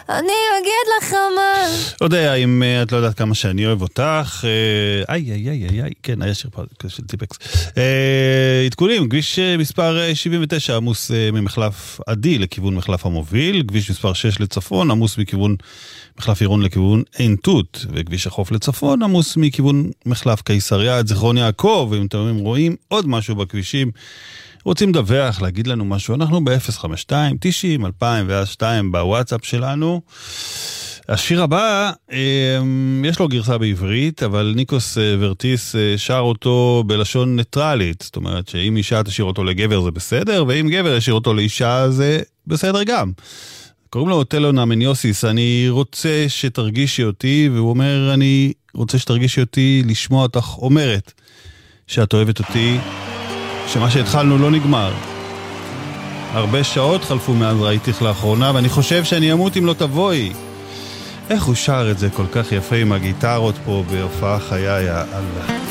אני אגיד לך מה. יודע, אם את לא יודעת כמה שאני אוהב אותך, כן, היה שיר של טיפקס. עדכונים, כביש מספר 79 עמוס ממחלף עדי לכיוון מחלף המוביל, כביש מספר 6 לצפון עמוס מכיוון מחלף עירון לכיוון עין תות, וכביש החוף לצפון עמוס מכיוון מחלף קיסריה עד זיכרון יעקב. ואם אתם רואים עוד משהו בכבישים, רוצים לדווח, להגיד לנו משהו, אנחנו ב-052-90-2002 בוואטסאפ שלנו. השיר הבא, יש לו גרסה בעברית, אבל ניקוס ורטיס שר אותו בלשון ניטרלית. זאת אומרת שאם אישה תשאיר אותו לגבר זה בסדר, ואם גבר ישאיר אותו לאישה זה בסדר גם. קוראים לו טלון אמניוסיס, אני רוצה שתרגישי אותי, והוא אומר, אני רוצה שתרגישי אותי לשמוע אותך אומרת שאת אוהבת אותי, שמה שהתחלנו לא נגמר. הרבה שעות חלפו מאז ראיתיך לאחרונה, ואני חושב שאני אמות אם לא תבואי. איך הוא שר את זה כל כך יפה עם הגיטרות פה בהופעה חיי, אללה.